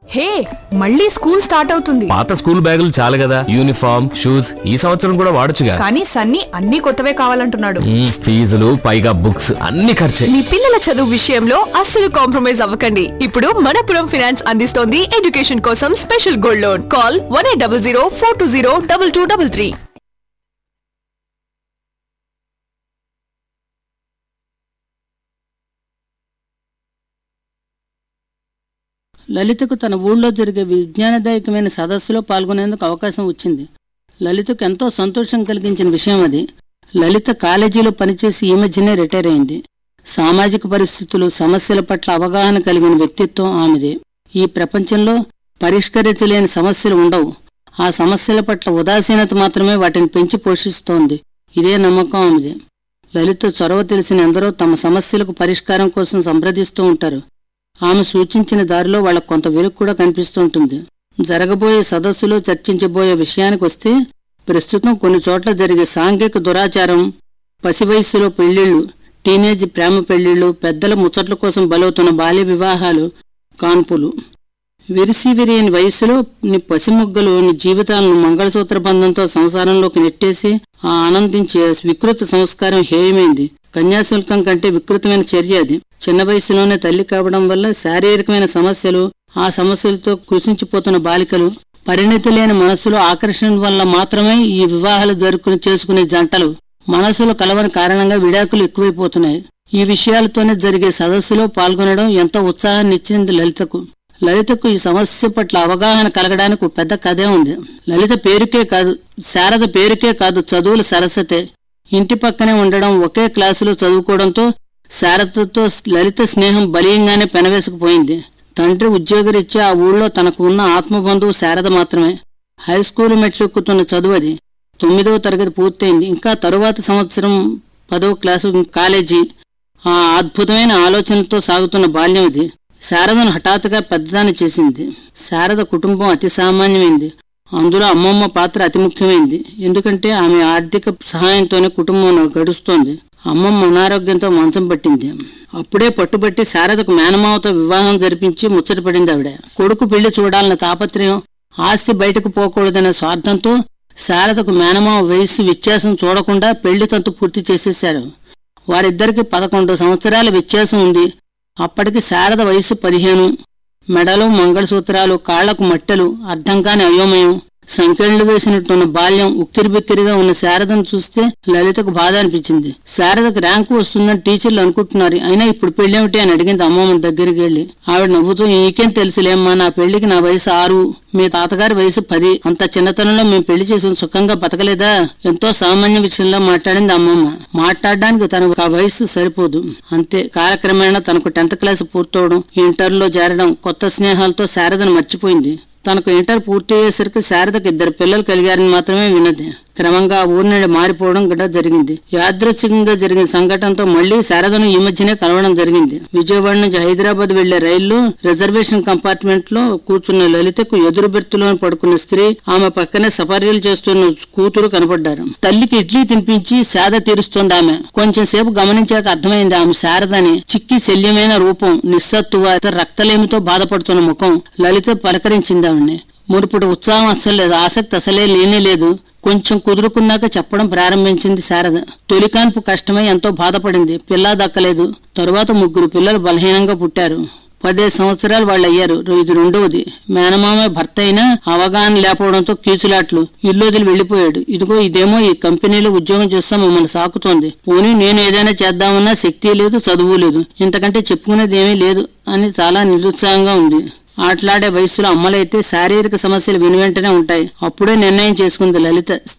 హే, మళ్ళీ school start అవుతుంది. పాత స్కూల్ బ్యాగులు చాలు కదా, యూనిఫామ్ షూస్ ఈ సంవత్సరం కూడా వాడొచ్చుగా. కానీ సన్నీ అన్ని కొత్తవే కావాలంటున్నాడు. ఫీజులు పైగా బుక్స్ అన్ని ఖర్చే. మీ పిల్లల చదువు విషయంలో అస్సలు కాంప్రమైజ్ అవ్వకండి. ఇప్పుడు మనపురం ఫైనాన్స్ అందిస్తోంది ఎడ్యుకేషన్ కోసం స్పెషల్ గోల్డ్ లోన్. కాల్ 1800 420 2233. లలితకు తన ఊళ్ళో జరిగే విజ్ఞానదాయకమైన సదస్సులో పాల్గొనేందుకు అవకాశం వచ్చింది. లలితకు ఎంతో సంతోషం కలిగించిన విషయం అది. లలిత కాలేజీలో పనిచేసి ఈ మధ్యనే రిటైర్ అయింది. సామాజిక పరిస్థితులు, సమస్యల పట్ల అవగాహన కలిగిన వ్యక్తిత్వం ఆమెదే. ఈ ప్రపంచంలో పరిష్కరించలేని సమస్యలు ఉండవు. ఆ సమస్యల పట్ల ఉదాసీనత మాత్రమే వాటిని పెంచి పోషిస్తోంది. ఇదే నమ్మకం ఆమెదే. లలిత చొరవ తెలిసిన ఎందరో తమ సమస్యలకు పరిష్కారం కోసం సంప్రదిస్తూ ఉంటారు. ఆమె సూచించిన దారిలో వాళ్లకు కొంత వెలుగు కూడా కనిపిస్తూ ఉంటుంది. జరగబోయే సదస్సులో చర్చించబోయే విషయానికి వస్తే, ప్రస్తుతం కొన్ని చోట్ల జరిగే సాంఘిక దురాచారం, పసి వయస్సులో పెళ్లిళ్లు, టీనేజ్ ప్రేమ పెళ్లిళ్లు, పెద్దల ముచ్చట్ల కోసం బలవుతున్న బాల్య వివాహాలు, కాన్పులు, విరిసివిరియని వయస్సులో పసిముగ్గలు జీవితాలను మంగళసూత్ర బంధంతో సంసారంలోకి నెట్టేసి ఆ ఆనందించే వికృత సంస్కారం హేయమైంది. కన్యాశుల్కం కంటే వికృతమైన చర్య అది. చిన్న వయసులోనే తల్లి కావడం వల్ల శారీరకమైన సమస్యలు, ఆ సమస్యలతో కృషించిపోతున్న బాలికలు, పరిణతి లేని మనసులో ఆకర్షణ వల్ల మాత్రమే ఈ వివాహాలు చేసుకునే జంటలు, మనసులో కలవని కారణంగా విడాకులు ఎక్కువైపోతున్నాయి. ఈ విషయాలతోనే జరిగే సదస్సులో పాల్గొనడం ఎంతో ఉత్సాహాన్ని ఇచ్చింది లలితకు. లలితకు ఈ సమస్య పట్ల అవగాహన కలగడానికి ఒక పెద్ద కథే ఉంది. లలిత పేరుకే కాదు, శారద పేరుకే కాదు, చదువుల సరస్వతే. ఇంటి పక్కనే ఉండడం, ఒకే క్లాసులో చదువుకోవడంతో శారదతో లలిత స్నేహం బలీయంగానే పెనవేసుకుపోయింది. తండ్రి ఉద్యోగరీత్యా ఆ ఊళ్ళో తనకు ఉన్న ఆత్మబంధువు శారద మాత్రమే. హైస్కూలు మెట్లెక్కుతున్న చదువు అది. 9వ తరగతి పూర్తయింది. ఇంకా తరువాత సంవత్సరం 10వ క్లాసు కాలేజీ. ఆ అద్భుతమైన ఆలోచనలతో సాగుతున్న బాల్యం ఇది శారదను హఠాత్తుగా పెద్దదాన్ని చేసింది. శారద కుటుంబం అతి సామాన్యమైంది. అందులో అమ్మమ్మ పాత్ర అతి ముఖ్యమైంది. ఎందుకంటే ఆమె ఆర్థిక సహాయంతోనే కుటుంబం గడుస్తోంది. అమ్మమ్మ అనారోగ్యంతో మంచం పట్టింది. అప్పుడే పట్టుబట్టి శారదకు మేనమావతో వివాహం జరిపించి ముచ్చటపడింది ఆవిడ. కొడుకు పెళ్లి చూడాలన్న తాపత్రయం, ఆస్తి బయటకు పోకూడదనే స్వార్థంతో శారదకు మేనమావ వయస్సు వ్యత్యాసం చూడకుండా పెళ్లి తంతు పూర్తి చేసేశారు. వారిద్దరికి 11 సంవత్సరాల వ్యత్యాసం ఉంది. అప్పటికి శారద వయస్సు 15. మెడలు మంగళసూత్రాలు, కాళ్లకు మట్టెలు, అర్థం కాని అయోమయం, సంకెళ్లు వేసినట్టున్న బాల్యం. ఉక్కిరిబిక్కిరిగా ఉన్న శారదను చూస్తే లలితకు బాధ అనిపించింది. శారదకు ర్యాంకు వస్తుందని టీచర్లు అనుకుంటున్నారు, అయినా ఇప్పుడు పెళ్ళేమిటి అని అడిగింది అమ్మమ్మ దగ్గరికి వెళ్లి. ఆవిడ నవ్వుతూ, నీకేం తెలుసులేమ్మా, నా పెళ్లికి నా వయసు 6, మీ తాతగారి వయసు 10. అంత చిన్నతనంలో మేము పెళ్లి చేసి సుఖంగా బతకలేదా? ఎంతో సామాన్య విషయంలో మాట్లాడింది అమ్మమ్మ. మాట్లాడడానికి తనకు ఆ వయసు సరిపోదు, అంతే. కాలక్రమేణా తనకు 10th క్లాసు పూర్తవడం, ఇంటర్లో చేరడం, కొత్త స్నేహాలతో శారదను మర్చిపోయింది. తనకు ఇంటర్ పూర్తి అయ్యేసరికి శారదకు 2 పిల్లలు కలిగారని మాత్రమే విన్నది. క్రమంగా ఊరి నుండి మారిపోవడం కూడా జరిగింది. యాదృచ్ఛికంగా జరిగిన సంఘటనతో మళ్లీ శారదను ఈ మధ్యనే కలవడం జరిగింది. విజయవాడ నుంచి హైదరాబాద్ వెళ్లే రైల్లో రిజర్వేషన్ కంపార్ట్మెంట్ లో కూర్చున్న లలితకు ఎదురు బెర్తులో పడుకున్న స్త్రీ, ఆమె పక్కనే సఫర్యలు చేస్తున్న కూతురు కనపడ్డారు. తల్లికి ఇడ్లీ తినిపించి సేద తీరుస్తోంది ఆమె. కొంచెం సేపు గమనించాక అర్థమైంది ఆమె శారదని. చిక్కి శల్యమైన రూపం, నిస్సత్తువ, రక్తలేమితో బాధపడుతున్న ముఖం. లలిత పలకరించింది ఆమెని. మునుపటి ఉత్సాహం అస్సలు లేదు, ఆసక్తి అసలే లేనే లేదు. కొంచెం కుదురుకున్నాక చెప్పడం ప్రారంభించింది శారద. తొలికాన్పు కష్టమై ఎంతో బాధపడింది. పిల్ల దక్కలేదు. తరువాత 3 పిల్లలు బలహీనంగా పుట్టారు. 15 సంవత్సరాలు వాళ్ళు అయ్యారు. ఇది 2వది. మేనమామే భర్త అయినా అవగాహన లేకపోవడంతో కీచులాట్లు. ఇల్లు వదిలి వెళ్లిపోయాడు. ఇదిగో ఇదేమో ఈ కంపెనీలో ఉద్యోగం చేస్తా మమ్మల్ని సాకుతోంది. పోనీ నేను ఏదైనా చేద్దామన్నా శక్తి లేదు, చదువు లేదు, ఇంతకంటే చెప్పుకునేది ఏమీ లేదు అని చాలా నిరుత్సాహంగా ఉంది. ఆటలాడే వయసులో అమ్మలైతే శారీరక సమస్యలు వెనువెంటనే ఉంటాయి. అప్పుడే నిర్ణయం చేసుకుంది లలిత.